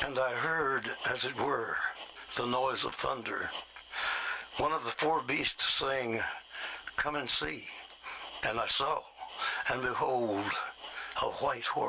And I heard, as it were, the noise of thunder. One of the four beasts saying, "Come and see." And I saw, and behold, a white horse.